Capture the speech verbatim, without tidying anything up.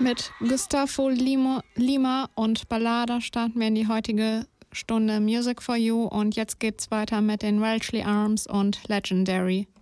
Mit Gustavo Lima, Lima und Ballada starten wir in die heutige Stunde Music for You und jetzt geht's weiter mit den Welshly Arms und Legendary.